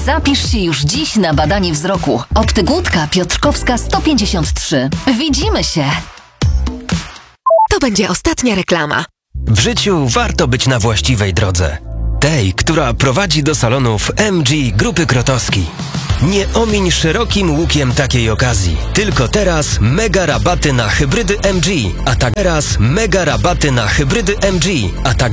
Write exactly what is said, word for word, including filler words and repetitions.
Zapisz się już dziś na badanie wzroku. Optygłódka Piotrkowska sto pięćdziesiąt trzy. Widzimy się! To będzie ostatnia reklama. W życiu warto być na właściwej drodze. Tej, która prowadzi do salonów M G Grupy Krotowski. Nie omiń szerokim łukiem takiej okazji. Tylko teraz mega rabaty na hybrydy M G, a tak teraz mega rabaty na hybrydy M G, a tak